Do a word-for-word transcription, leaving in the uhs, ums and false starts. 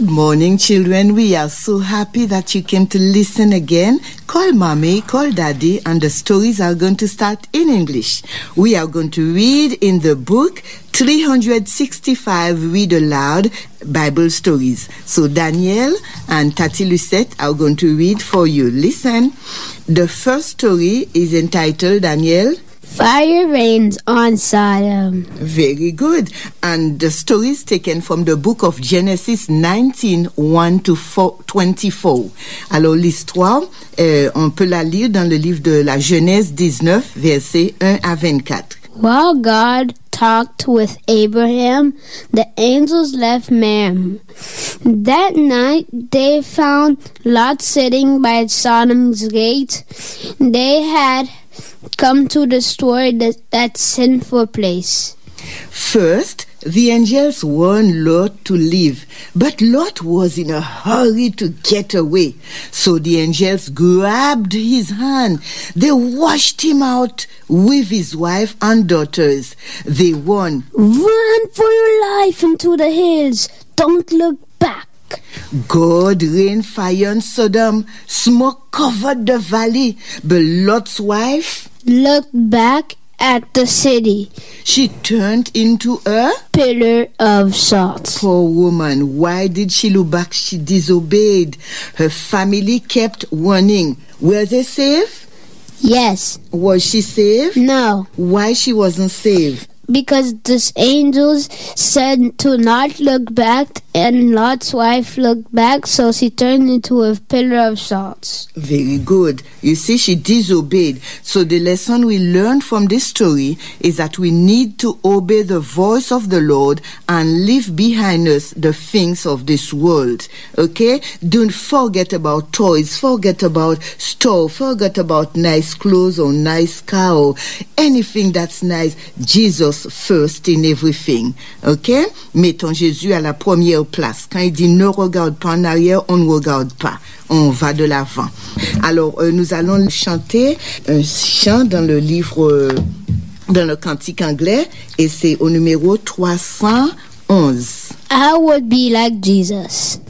Good morning, children. We are so happy that you came to listen again. Call mommy, call daddy, and the stories are going to start in English. We are going to read in the book three hundred sixty-five Read Aloud Bible Stories. So Daniel and Tati Lucette are going to read for you. Listen. The first story is entitled, Daniel, Fire Rains on Sodom. Very good. And the story is taken from the book of Genesis nineteen, one to twenty-four. Alors l'histoire, euh, on peut la lire dans le livre de la Genèse dix-neuf, versets one à vingt-quatre. While God talked with Abraham, the angels left Mam. That night they found Lot sitting by Sodom's gate. They had come to destroy the, that sinful place. First, the angels warned Lot to leave, but Lot was in a hurry to get away. So the angels grabbed his hand. They washed him out with his wife and daughters. They warned, "Run for your life into the hills. Don't look back." God rained fire on Sodom. Smoke covered the valley. But Lot's wife looked back at the city. She turned into a pillar of salt. Poor woman. Why did she look back? She disobeyed. Her family kept warning. Were they safe? Yes. Was she safe? No. Why she wasn't safe? Because the angels said to not look back, and Lot's wife looked back, so she turned into a pillar of salt. Very good. You see, she disobeyed. So the lesson we learned from this story is that we need to obey the voice of the Lord and leave behind us the things of this world. Okay? Don't forget about toys, forget about store, forget about nice clothes or nice car or anything that's nice. Jesus first in everything. OK? Mettons Jésus à la première place. Quand il dit ne regarde pas en arrière, on ne regarde pas. On va de l'avant. Alors, euh, nous allons chanter un chant dans le livre, euh, dans le cantique anglais, et c'est au numéro trois cent onze. I would be like Jesus.